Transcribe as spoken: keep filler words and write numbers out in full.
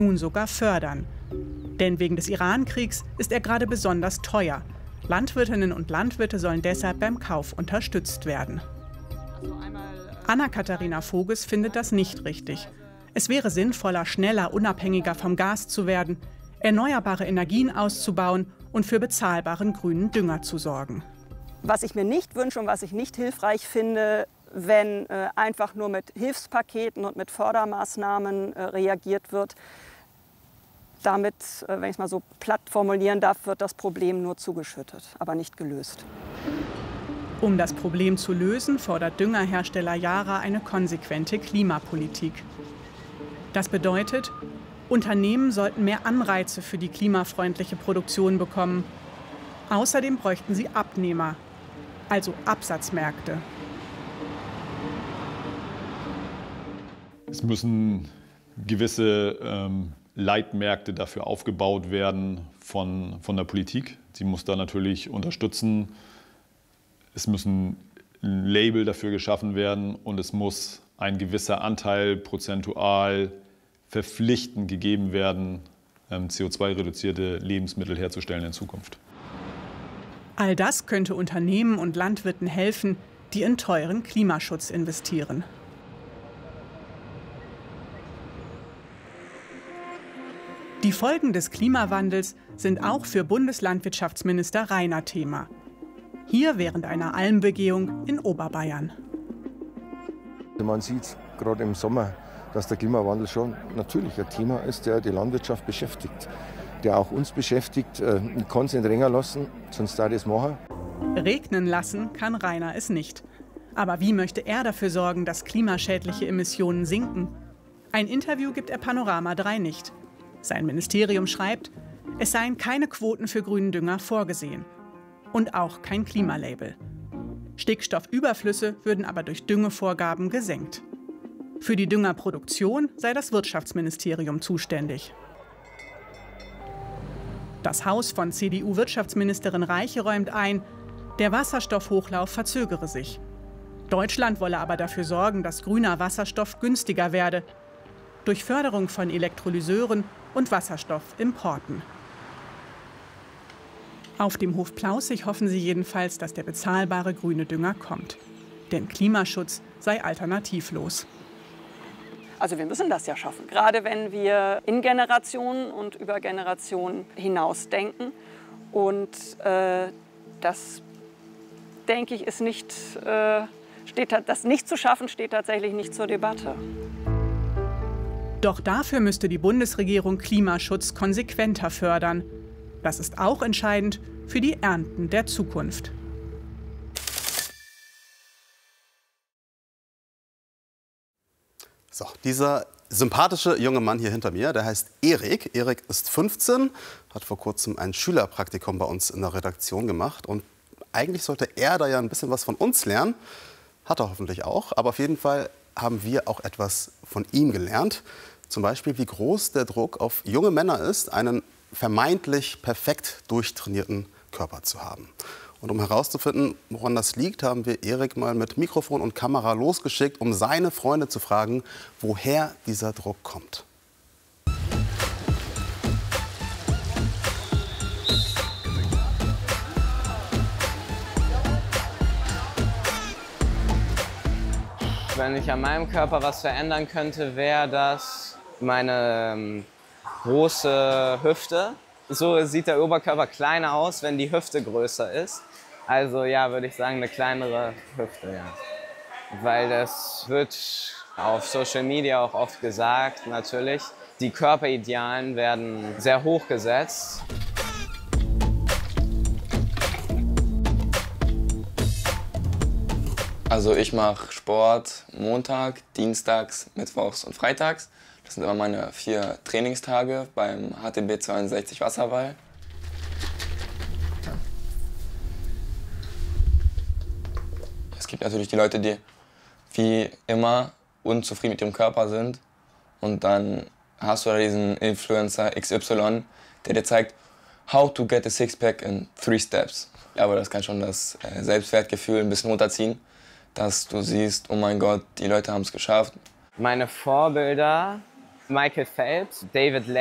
nun sogar fördern. Denn wegen des Iran-Kriegs ist er gerade besonders teuer. Landwirtinnen und Landwirte sollen deshalb beim Kauf unterstützt werden. Anna-Katharina Voges findet das nicht richtig. Es wäre sinnvoller, schneller, unabhängiger vom Gas zu werden, erneuerbare Energien auszubauen und für bezahlbaren grünen Dünger zu sorgen. Was ich mir nicht wünsche und was ich nicht hilfreich finde, wenn äh, einfach nur mit Hilfspaketen und mit Fördermaßnahmen äh, reagiert wird. Damit, äh, wenn ich es mal so platt formulieren darf, wird das Problem nur zugeschüttet, aber nicht gelöst. Um das Problem zu lösen, fordert Düngerhersteller Yara eine konsequente Klimapolitik. Das bedeutet, Unternehmen sollten mehr Anreize für die klimafreundliche Produktion bekommen. Außerdem bräuchten sie Abnehmer, also Absatzmärkte. Es müssen gewisse ähm, Leitmärkte dafür aufgebaut werden von, von der Politik. Sie muss da natürlich unterstützen. Es müssen ein Label dafür geschaffen werden und es muss ein gewisser Anteil prozentual verpflichtend gegeben werden, ähm, C O zwei reduzierte Lebensmittel herzustellen in Zukunft. All das könnte Unternehmen und Landwirten helfen, die in teuren Klimaschutz investieren. Die Folgen des Klimawandels sind auch für Bundeslandwirtschaftsminister Rainer Thema. Hier während einer Almbegehung in Oberbayern. Man sieht gerade im Sommer, dass der Klimawandel schon natürlich ein Thema ist, der die Landwirtschaft beschäftigt, der auch uns beschäftigt. Ich kann es nicht länger lassen, sonst darf ich es machen. Regnen lassen kann Rainer es nicht. Aber wie möchte er dafür sorgen, dass klimaschädliche Emissionen sinken? Ein Interview gibt er Panorama drei nicht. Sein Ministerium schreibt, es seien keine Quoten für grünen Dünger vorgesehen. Und auch kein Klimalabel. Stickstoffüberflüsse würden aber durch Düngevorgaben gesenkt. Für die Düngerproduktion sei das Wirtschaftsministerium zuständig. Das Haus von C D U-Wirtschaftsministerin Reiche räumt ein, der Wasserstoffhochlauf verzögere sich. Deutschland wolle aber dafür sorgen, dass grüner Wasserstoff günstiger werde. Durch Förderung von Elektrolyseuren und Wasserstoffimporten. Auf dem Hof Plausig hoffen sie jedenfalls, dass der bezahlbare grüne Dünger kommt. Denn Klimaschutz sei alternativlos. Also wir müssen das ja schaffen, gerade wenn wir in Generationen und über Generationen hinausdenken. Und äh, das, denke ich, ist nicht, äh, steht, das nicht zu schaffen, steht tatsächlich nicht zur Debatte. Doch dafür müsste die Bundesregierung Klimaschutz konsequenter fördern. Das ist auch entscheidend für die Ernten der Zukunft. So, dieser sympathische junge Mann hier hinter mir, der heißt Erik. Erik ist fünfzehn, hat vor kurzem ein Schülerpraktikum bei uns in der Redaktion gemacht. Und eigentlich sollte er da ja ein bisschen was von uns lernen. Hat er hoffentlich auch. Aber auf jeden Fall haben wir auch etwas von ihm gelernt. Zum Beispiel, wie groß der Druck auf junge Männer ist, einen vermeintlich perfekt durchtrainierten Körper zu haben. Und um herauszufinden, woran das liegt, haben wir Erik mal mit Mikrofon und Kamera losgeschickt, um seine Freunde zu fragen, woher dieser Druck kommt. Wenn ich an meinem Körper was verändern könnte, wäre das meine ähm, große Hüfte. So sieht der Oberkörper kleiner aus, wenn die Hüfte größer ist. Also ja, würde ich sagen, eine kleinere Hüfte, ja. Weil das wird auf Social Media auch oft gesagt, natürlich. Die Körperidealen werden sehr hoch gesetzt. Also ich mache Sport Montag, Dienstags, Mittwochs und Freitags. Das sind immer meine vier Trainingstage beim H T B zweiundsechzig Wasserball. Es gibt natürlich die Leute, die wie immer unzufrieden mit ihrem Körper sind. Und dann hast du da diesen Influencer X Y, der dir zeigt, how to get a six-pack in three steps. Aber das kann schon das Selbstwertgefühl ein bisschen runterziehen, dass du siehst, oh mein Gott, die Leute haben es geschafft. Meine Vorbilder Michael Phelps, David